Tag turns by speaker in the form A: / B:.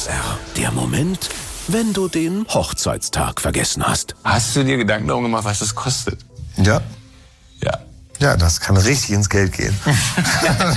A: SR, der Moment, wenn du den Hochzeitstag vergessen hast.
B: Hast du dir Gedanken darum gemacht, was das kostet?
C: Ja.
B: Ja.
C: Ja, das kann richtig ins Geld gehen.